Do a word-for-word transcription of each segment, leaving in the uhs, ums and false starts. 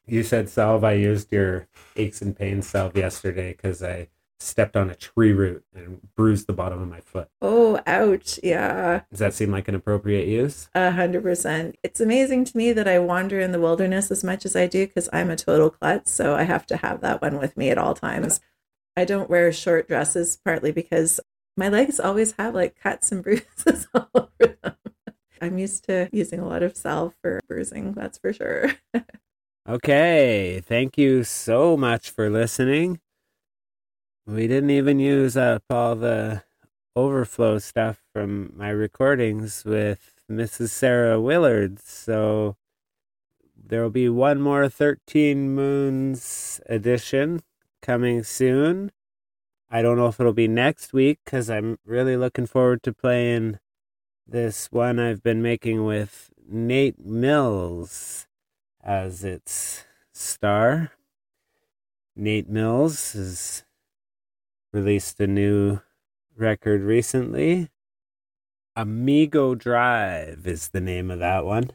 You said salve. I used your aches and pains salve yesterday because I stepped on a tree root and bruised the bottom of my foot. Oh, ouch. Yeah, Does that seem like an appropriate use? a hundred percent. It's amazing to me that I wander in the wilderness as much as I do because I'm a total klutz. So I have to have that one with me at all times. I don't wear short dresses partly because my legs always have like cuts and bruises all over them. I'm used to using a lot of salve for bruising, that's for sure. Okay. Thank you so much for listening. We didn't even use up all the overflow stuff from my recordings with Missus Sarah Willard. So there will be one more thirteen Moons edition coming soon. I don't know if it'll be next week because I'm really looking forward to playing this one I've been making with Nate Mills as its star. Nate Mills has released a new record recently. Amigo Drive is the name of that one.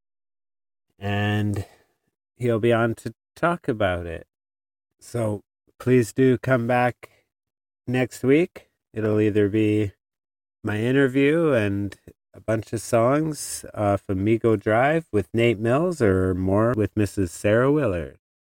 And he'll be on to talk about it. So please do come back next week. It'll either be my interview and a bunch of songs off Amigo Drive with Nate Mills or more with Missus Sarah Willard.